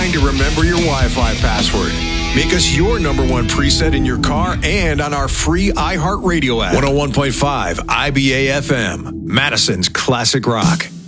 trying to remember your Wi-Fi password? Make us your number one preset in your car and on our free iHeartRadio app. 101.5 IBA FM, Madison's Classic Rock.